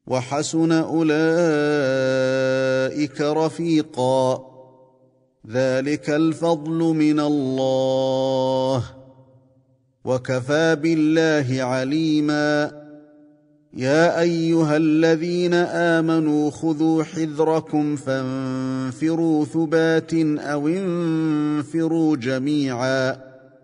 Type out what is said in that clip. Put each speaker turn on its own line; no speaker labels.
وحسن أولئك رفيقا. ذلك الفضل من الله، وكفى بالله عليما. يا أيها الذين آمنوا خذوا حذركم فانفروا ثبات أو انفروا جميعا